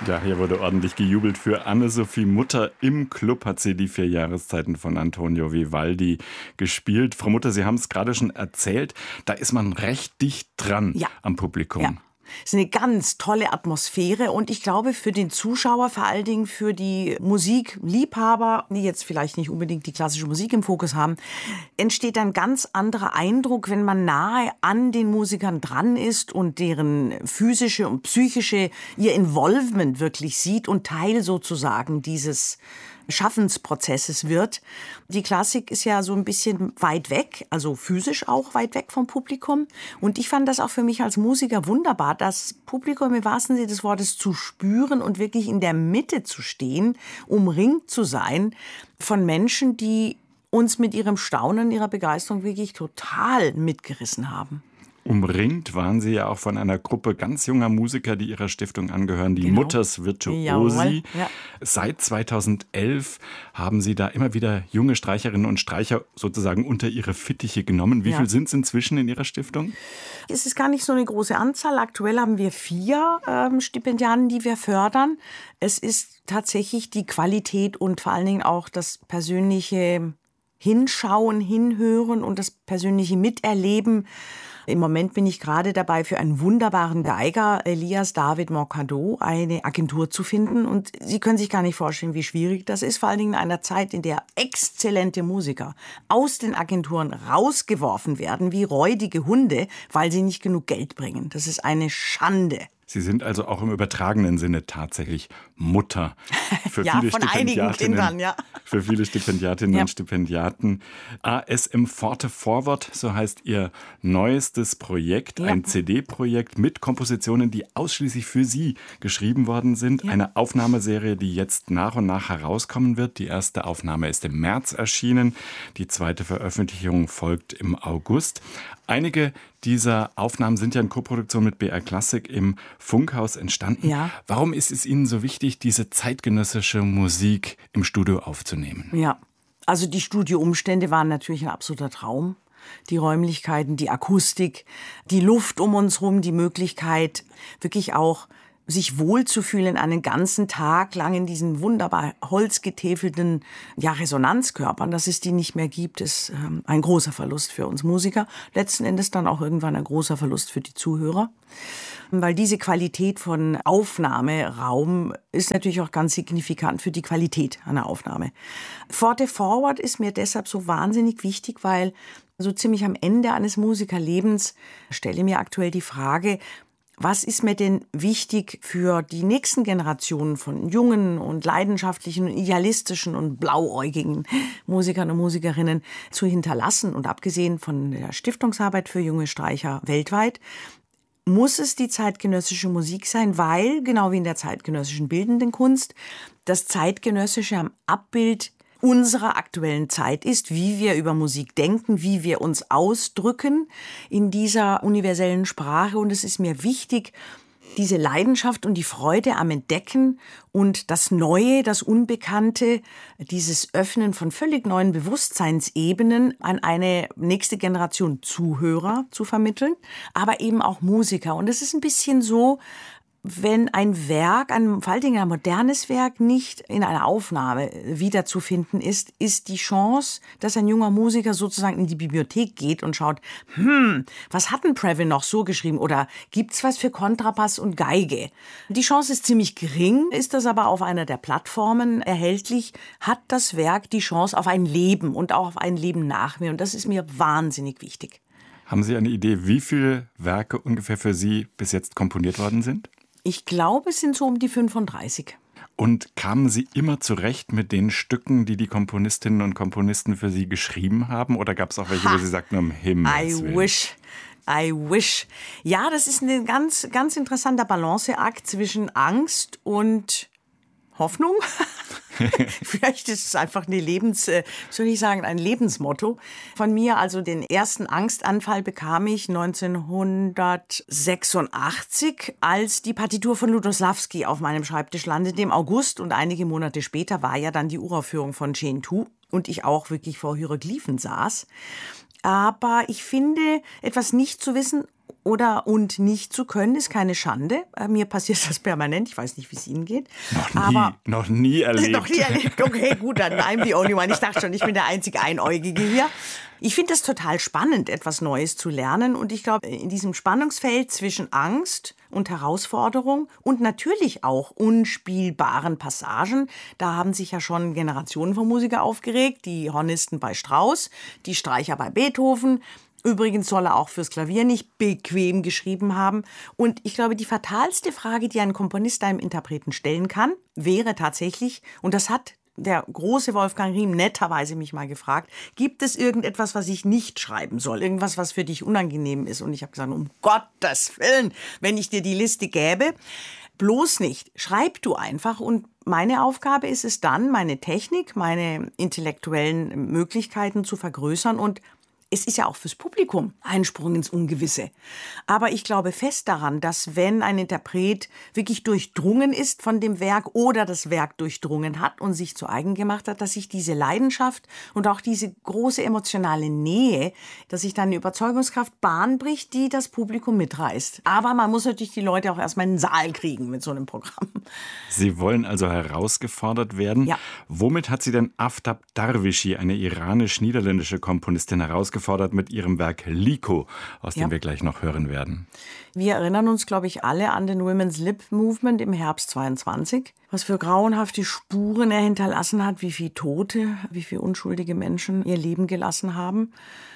Ja, hier wurde ordentlich gejubelt für Anne-Sophie Mutter. Im Club hat sie die 4 Jahreszeiten von Antonio Vivaldi gespielt. Frau Mutter, Sie haben es gerade schon erzählt, da ist man recht dicht dran am Publikum. Ja. Es ist eine ganz tolle Atmosphäre und ich glaube für den Zuschauer, vor allen Dingen für die Musikliebhaber, die jetzt vielleicht nicht unbedingt die klassische Musik im Fokus haben, entsteht ein ganz anderer Eindruck, wenn man nahe an den Musikern dran ist und deren physische und psychische, ihr Involvement wirklich sieht und Teil sozusagen dieses Schaffensprozesses wird. Die Klassik ist ja so ein bisschen weit weg, also physisch auch weit weg vom Publikum. Und ich fand das auch für mich als Musiker wunderbar, das Publikum im wahrsten Sinne des Wortes zu spüren und wirklich in der Mitte zu stehen, umringt zu sein von Menschen, die uns mit ihrem Staunen, ihrer Begeisterung wirklich total mitgerissen haben. Umringt waren Sie ja auch von einer Gruppe ganz junger Musiker, die Ihrer Stiftung angehören, die Mutters Virtuosi. Ja. Seit 2011 haben Sie da immer wieder junge Streicherinnen und Streicher sozusagen unter Ihre Fittiche genommen. Wie viel sind es inzwischen in Ihrer Stiftung? Es ist gar nicht so eine große Anzahl. Aktuell haben wir 4 Stipendiaten, die wir fördern. Es ist tatsächlich die Qualität und vor allen Dingen auch das persönliche Hinschauen, Hinhören und das persönliche Miterleben. Im Moment bin ich gerade dabei, für einen wunderbaren Geiger, Elias David Mercado, eine Agentur zu finden. Und Sie können sich gar nicht vorstellen, wie schwierig das ist, vor allen Dingen in einer Zeit, in der exzellente Musiker aus den Agenturen rausgeworfen werden, wie räudige Hunde, weil sie nicht genug Geld bringen. Das ist eine Schande. Sie sind also auch im übertragenen Sinne tatsächlich Mutter für ja, viele von einigen Kindern, ja. Für viele Stipendiatinnen und Stipendiaten. ASM Forte Forward, so heißt Ihr neuestes Projekt, ein CD-Projekt mit Kompositionen, die ausschließlich für Sie geschrieben worden sind. Eine Aufnahmeserie, die jetzt nach und nach herauskommen wird. Die erste Aufnahme ist im März erschienen, die zweite Veröffentlichung folgt im August. Einige dieser Aufnahmen sind ja in Koproduktion mit BR Classic im Funkhaus entstanden. Ja. Warum ist es Ihnen so wichtig, diese zeitgenössische Musik im Studio aufzunehmen? Ja, also die Studioumstände waren natürlich ein absoluter Traum. Die Räumlichkeiten, die Akustik, die Luft um uns rum, die Möglichkeit, wirklich auch sich wohlzufühlen einen ganzen Tag lang in diesen wunderbar holzgetäfelten Resonanzkörpern, dass es die nicht mehr gibt, ist ein großer Verlust für uns Musiker. Letzten Endes dann auch irgendwann ein großer Verlust für die Zuhörer. Weil diese Qualität von Aufnahmeraum ist natürlich auch ganz signifikant für die Qualität einer Aufnahme. Forte Forward ist mir deshalb so wahnsinnig wichtig, weil so ziemlich am Ende eines Musikerlebens stelle ich mir aktuell die Frage, was ist mir denn wichtig für die nächsten Generationen von jungen und leidenschaftlichen und idealistischen und blauäugigen Musikern und Musikerinnen zu hinterlassen? Und abgesehen von der Stiftungsarbeit für junge Streicher weltweit, muss es die zeitgenössische Musik sein, weil, genau wie in der zeitgenössischen bildenden Kunst, das Zeitgenössische am Abbild unserer aktuellen Zeit ist, wie wir über Musik denken, wie wir uns ausdrücken in dieser universellen Sprache. Und es ist mir wichtig, diese Leidenschaft und die Freude am Entdecken und das Neue, das Unbekannte, dieses Öffnen von völlig neuen Bewusstseinsebenen an eine nächste Generation Zuhörer zu vermitteln, aber eben auch Musiker. Und es ist ein bisschen so, wenn ein Werk, vor allen Dingen ein modernes Werk, nicht in einer Aufnahme wiederzufinden ist, ist die Chance, dass ein junger Musiker sozusagen in die Bibliothek geht und schaut, was hat denn Previn noch so geschrieben oder gibt's was für Kontrabass und Geige? Die Chance ist ziemlich gering, ist das aber auf einer der Plattformen erhältlich, hat das Werk die Chance auf ein Leben und auch auf ein Leben nach mir und das ist mir wahnsinnig wichtig. Haben Sie eine Idee, wie viele Werke ungefähr für Sie bis jetzt komponiert worden sind? Ich glaube, es sind so um die 35. Und kamen Sie immer zurecht mit den Stücken, die die Komponistinnen und Komponisten für Sie geschrieben haben? Oder gab es auch welche, wo Sie sagten, um Himmels Willen? I wish. Ja, das ist ein ganz, ganz interessanter Balanceakt zwischen Angst und Hoffnung. Vielleicht ist es einfach ein Lebensmotto von mir. Also den ersten Angstanfall bekam ich 1986, als die Partitur von Lutoslawski auf meinem Schreibtisch landete im August. Und einige Monate später war ja dann die Uraufführung von Gentoo und ich auch wirklich vor Hieroglyphen saß. Aber ich finde, etwas nicht zu wissen und nicht zu können, ist keine Schande. Mir passiert das permanent. Ich weiß nicht, wie es Ihnen geht. Noch nie erlebt. Noch nie erlebt. Okay, gut, dann I'm the only one. Ich dachte schon, ich bin der einzige Einäugige hier. Ich finde es total spannend, etwas Neues zu lernen. Und ich glaube, in diesem Spannungsfeld zwischen Angst und Herausforderung und natürlich auch unspielbaren Passagen, da haben sich ja schon Generationen von Musikern aufgeregt. Die Hornisten bei Strauss, die Streicher bei Beethoven. Übrigens soll er auch fürs Klavier nicht bequem geschrieben haben. Und ich glaube, die fatalste Frage, die ein Komponist einem Interpreten stellen kann, wäre tatsächlich, und das hat der große Wolfgang Riem netterweise mich mal gefragt, gibt es irgendetwas, was ich nicht schreiben soll? Irgendwas, was für dich unangenehm ist? Und ich habe gesagt, um Gottes Willen, wenn ich dir die Liste gäbe, bloß nicht. Schreib du einfach. Und meine Aufgabe ist es dann, meine Technik, meine intellektuellen Möglichkeiten zu vergrößern. Und es ist ja auch fürs Publikum ein Sprung ins Ungewisse. Aber ich glaube fest daran, dass wenn ein Interpret wirklich durchdrungen ist von dem Werk oder das Werk durchdrungen hat und sich zu eigen gemacht hat, dass sich diese Leidenschaft und auch diese große emotionale Nähe, dass sich dann eine Überzeugungskraft Bahn bricht, die das Publikum mitreißt. Aber man muss natürlich die Leute auch erstmal in den Saal kriegen mit so einem Programm. Sie wollen also herausgefordert werden. Ja. Womit hat Sie denn Aftab Darwishi, eine iranisch-niederländische Komponistin, herausgefordert mit ihrem Werk Liko, aus dem wir gleich noch hören werden? Wir erinnern uns, glaube ich, alle an den Women's Lib Movement im Herbst 22, was für grauenhafte Spuren er hinterlassen hat, wie viele Tote, wie viele unschuldige Menschen ihr Leben gelassen haben.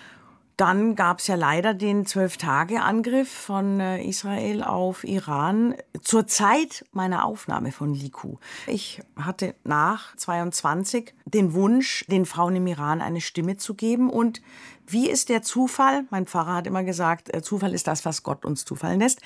Dann gab es ja leider den 12-Tage-Angriff von Israel auf Iran zur Zeit meiner Aufnahme von Liku. Ich hatte nach 22 den Wunsch, den Frauen im Iran eine Stimme zu geben. Und wie ist der Zufall, mein Pfarrer hat immer gesagt, Zufall ist das, was Gott uns zufallen lässt,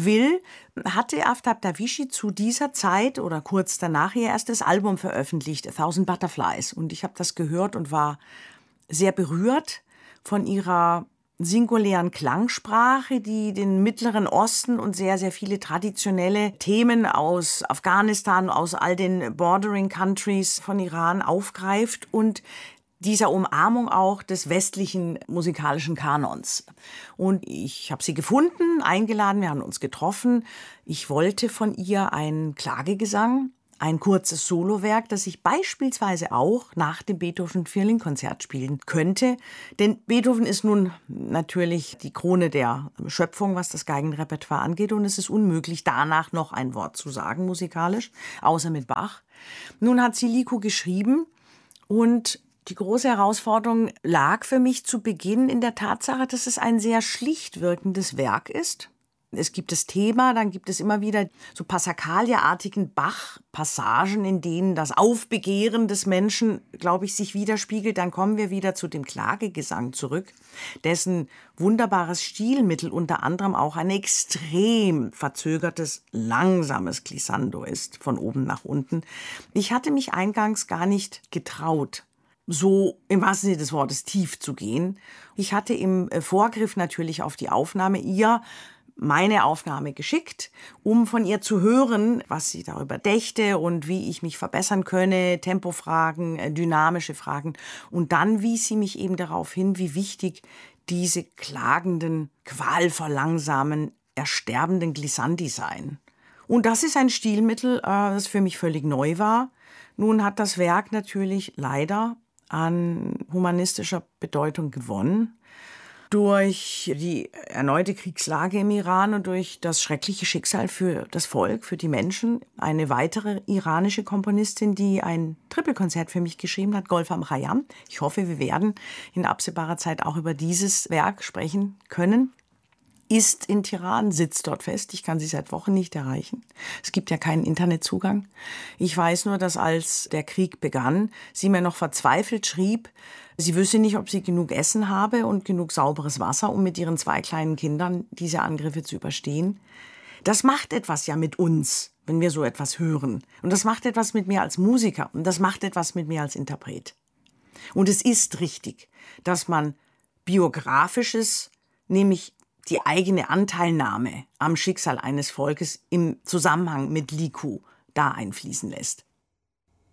hatte Aftab Darwishi zu dieser Zeit oder kurz danach ihr erstes Album veröffentlicht, A Thousand Butterflies. Und ich habe das gehört und war sehr berührt von ihrer singulären Klangsprache, die den Mittleren Osten und sehr, sehr viele traditionelle Themen aus Afghanistan, aus all den Bordering Countries von Iran aufgreift und dieser Umarmung auch des westlichen musikalischen Kanons. Und ich habe sie gefunden, eingeladen, wir haben uns getroffen. Ich wollte von ihr einen Klagegesang, ein kurzes Solowerk, das ich beispielsweise auch nach dem Beethoven-Vierling-Konzert spielen könnte. Denn Beethoven ist nun natürlich die Krone der Schöpfung, was das Geigenrepertoire angeht. Und es ist unmöglich, danach noch ein Wort zu sagen, musikalisch, außer mit Bach. Nun hat sie Liko geschrieben und die große Herausforderung lag für mich zu Beginn in der Tatsache, dass es ein sehr schlicht wirkendes Werk ist. Es gibt das Thema, dann gibt es immer wieder so Passacaglia-artigen Bach-Passagen, in denen das Aufbegehren des Menschen, glaube ich, sich widerspiegelt. Dann kommen wir wieder zu dem Klagegesang zurück, dessen wunderbares Stilmittel unter anderem auch ein extrem verzögertes, langsames Glissando ist, von oben nach unten. Ich hatte mich eingangs gar nicht getraut, so im wahrsten Sinne des Wortes tief zu gehen. Ich hatte im Vorgriff natürlich auf die Aufnahme meine Aufnahme geschickt, um von ihr zu hören, was sie darüber dächte und wie ich mich verbessern könne, Tempofragen, dynamische Fragen. Und dann wies sie mich eben darauf hin, wie wichtig diese klagenden, qualvoll langsamen, ersterbenden Glissandi seien. Und das ist ein Stilmittel, das für mich völlig neu war. Nun hat das Werk natürlich leider an humanistischer Bedeutung gewonnen. Durch die erneute Kriegslage im Iran und durch das schreckliche Schicksal für das Volk, für die Menschen. Eine weitere iranische Komponistin, die ein Trippelkonzert für mich geschrieben hat, Golfam Khayyam. Ich hoffe, wir werden in absehbarer Zeit auch über dieses Werk sprechen können. Ist in Teheran, sitzt dort fest. Ich kann sie seit Wochen nicht erreichen. Es gibt ja keinen Internetzugang. Ich weiß nur, dass als der Krieg begann, sie mir noch verzweifelt schrieb, sie wüsste nicht, ob sie genug Essen habe und genug sauberes Wasser, um mit ihren 2 kleinen Kindern diese Angriffe zu überstehen. Das macht etwas ja mit uns, wenn wir so etwas hören. Und das macht etwas mit mir als Musiker und das macht etwas mit mir als Interpret. Und es ist richtig, dass man Biografisches, nämlich die eigene Anteilnahme am Schicksal eines Volkes im Zusammenhang mit Liku da einfließen lässt.